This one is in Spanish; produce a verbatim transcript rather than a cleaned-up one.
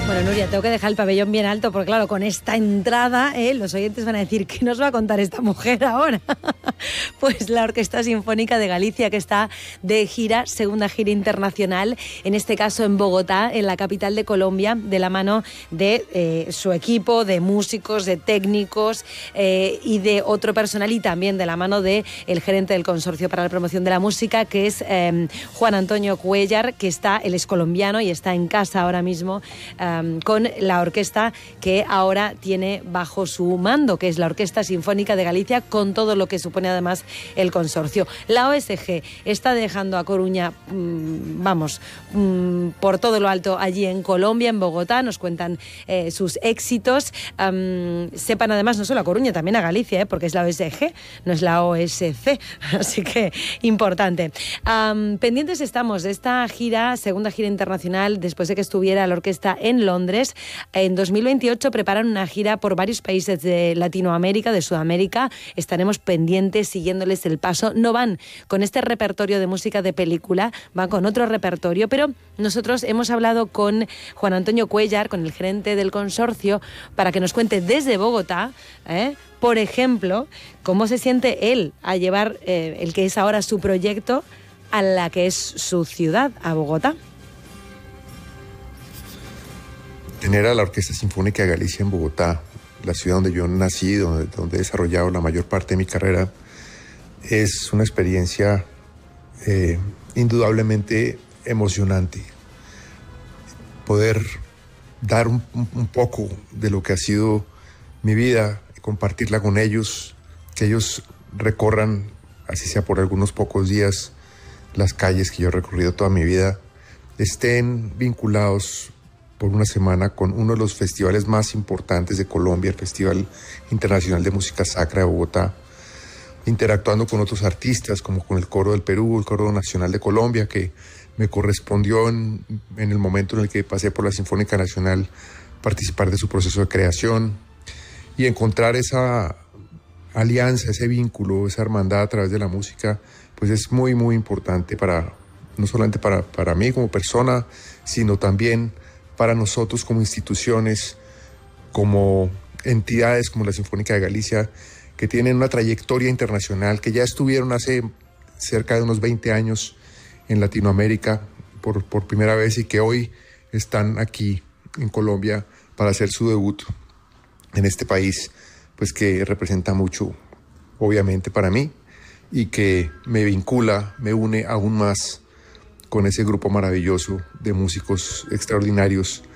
Bueno, Nuria, tengo que dejar el pabellón bien alto porque, claro, con esta entrada eh, los oyentes van a decir ¿qué nos va a contar esta mujer ahora? Pues la Orquesta Sinfónica de Galicia, que está de gira, segunda gira internacional, en este caso en Bogotá, en la capital de Colombia, de la mano de eh, su equipo, de músicos, de técnicos eh, y de otro personal, y también de la mano del gerente del Consorcio para la Promoción de la Música, que es eh, Juan Antonio Cuéllar, que está, él es colombiano y está en casa ahora mismo, eh, con la orquesta que ahora tiene bajo su mando, que es la Orquesta Sinfónica de Galicia, con todo lo que supone además el consorcio. La O S G está dejando a Coruña, mmm, vamos, mmm, por todo lo alto allí en Colombia, en Bogotá. Nos cuentan eh, sus éxitos. Um, sepan además no solo a Coruña, también a Galicia, eh, porque es la O S G, no es la O S C, así que importante. Um, pendientes estamos de esta gira, segunda gira internacional, después de que estuviera la orquesta en Londres. En dos mil veintiocho preparan una gira por varios países de Latinoamérica, de Sudamérica. Estaremos pendientes, siguiéndoles el paso. No van con este repertorio de música de película, van con otro repertorio, pero nosotros hemos hablado con Juan Antonio Cuéllar, con el gerente del consorcio, para que nos cuente desde Bogotá, ¿eh? por ejemplo, cómo se siente él a llevar eh, el que es ahora su proyecto a la que es su ciudad, a Bogotá. Tener a la Orquesta Sinfónica de Galicia en Bogotá, la ciudad donde yo nací, donde, donde he desarrollado la mayor parte de mi carrera, es una experiencia eh, indudablemente emocionante. Poder dar un, un poco de lo que ha sido mi vida, compartirla con ellos, que ellos recorran, así sea por algunos pocos días, las calles que yo he recorrido toda mi vida, estén vinculados por una semana con uno de los festivales más importantes de Colombia, el Festival Internacional de Música Sacra de Bogotá, interactuando con otros artistas, como con el Coro del Perú, el Coro Nacional de Colombia, que me correspondió en, en el momento en el que pasé por la Sinfónica Nacional participar de su proceso de creación, y encontrar esa alianza, ese vínculo, esa hermandad a través de la música, pues es muy, muy importante para, no solamente para, para mí como persona, sino también para nosotros como instituciones, como entidades como la Sinfónica de Galicia, que tienen una trayectoria internacional, que ya estuvieron hace cerca de unos veinte años en Latinoamérica por, por primera vez, y que hoy están aquí en Colombia para hacer su debut en este país, pues que representa mucho, obviamente, para mí, y que me vincula, me une aún más con ese grupo maravilloso de músicos extraordinarios